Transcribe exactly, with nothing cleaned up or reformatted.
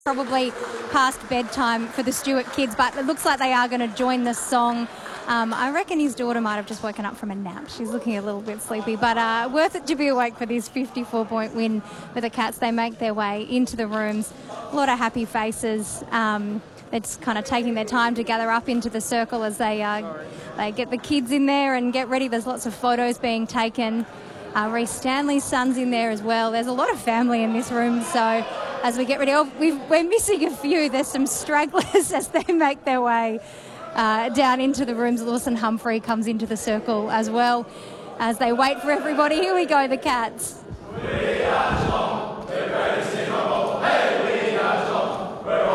Probably past bedtime for the Stewart kids, but it looks like they are going to join the song. Um, I reckon his daughter might have just woken up from a nap. She's looking a little bit sleepy, but uh, worth it to be awake for this fifty-four point win for the Cats. They make their way into the rooms. A lot of happy faces. Um, they're just kind of taking their time to gather up into the circle as they uh, they get the kids in there and get ready. There's lots of photos being taken. Uh, Reece Stanley's son's in there as well. There's a lot of family in this room, so as we get ready, oh, we've, we're missing a few. There's some stragglers as they make their way uh, down into the rooms. Lawson Humphrey comes into the circle as well as they wait for everybody. Here we go, the Cats.